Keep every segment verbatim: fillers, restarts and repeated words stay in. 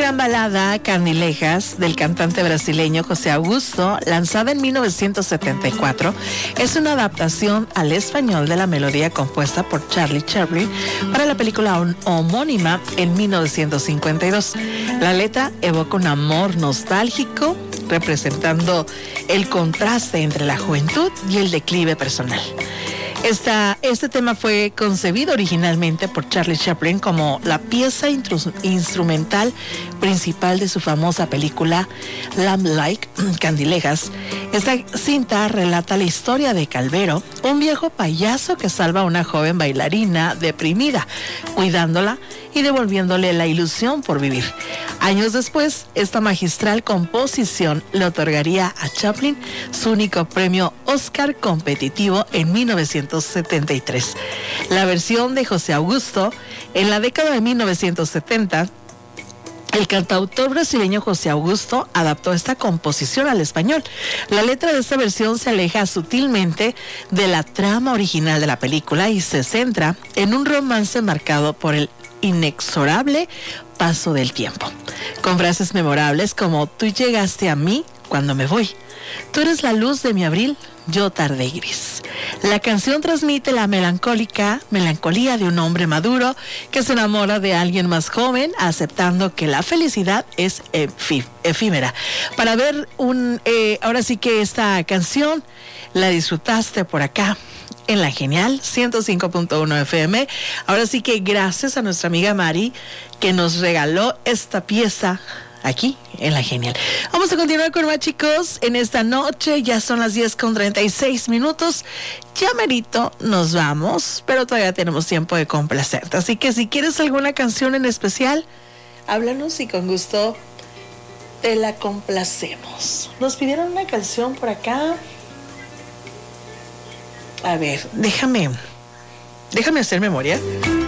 gran balada, Candilejas, del cantante brasileño José Augusto, lanzada en mil novecientos setenta y cuatro, es una adaptación al español de la melodía compuesta por Charlie Chaplin para la película homónima en mil novecientos cincuenta y dos. La letra evoca un amor nostálgico, representando el contraste entre la juventud y el declive personal. Esta, este tema fue concebido originalmente por Charlie Chaplin como la pieza intru- instrumental principal de su famosa película Lamb Like, Candilejas. Esta cinta relata la historia de Calvero, un viejo payaso que salva a una joven bailarina deprimida, cuidándola y devolviéndole la ilusión por vivir. Años después, esta magistral composición le otorgaría a Chaplin su único premio Oscar competitivo en mil novecientos setenta y tres. La versión de José Augusto, en la década de mil novecientos setenta, el cantautor brasileño José Augusto adaptó esta composición al español. La letra de esta versión se aleja sutilmente de la trama original de la película y se centra en un romance marcado por el inexorable paso del tiempo, con frases memorables como: tú llegaste a mí cuando me voy, tú eres la luz de mi abril, yo tarde gris. La canción transmite la melancólica melancolía de un hombre maduro que se enamora de alguien más joven, aceptando que la felicidad es efí- efímera. Para ver un, eh, ahora sí que esta canción la disfrutaste por acá en La Genial ciento cinco punto uno F M. Ahora sí que gracias a nuestra amiga Mari que nos regaló esta pieza aquí en La Genial. Vamos a continuar con más, chicos, en esta noche. Ya son las diez con treinta y seis minutos. Ya merito nos vamos, pero todavía tenemos tiempo de complacerte. Así que si quieres alguna canción en especial, háblanos y con gusto te la complacemos. Nos pidieron una canción por acá. A ver, déjame, déjame hacer memoria.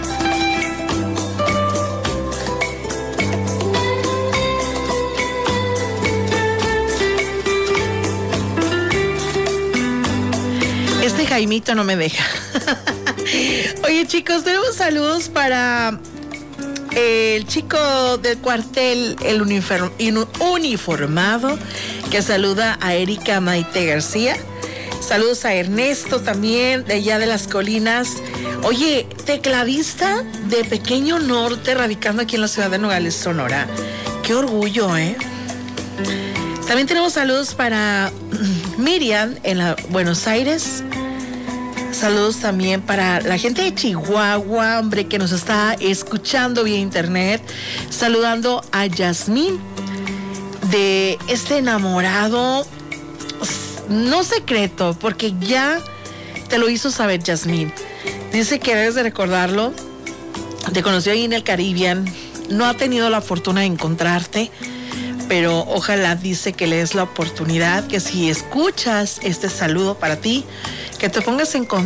Este Jaimito no me deja. Oye, chicos, tenemos saludos para el chico del cuartel, el uniform, uniformado, que saluda a Erika Maite García. Saludos a Ernesto también, de allá de las colinas. Oye, tecladista de Pequeño Norte, radicando aquí en la ciudad de Nogales, Sonora. Qué orgullo, ¿eh? También tenemos saludos para Miriam en la Buenos Aires. Saludos también para la gente de Chihuahua, hombre, que nos está escuchando vía internet. Saludando a Yasmín, de este enamorado no secreto, porque ya te lo hizo saber Yasmín. Dice que debes de recordarlo. Te conoció ahí en el Caribbean. No ha tenido la fortuna de encontrarte, pero ojalá, dice, que le des la oportunidad, que si escuchas este saludo para ti, que te pongas en contacto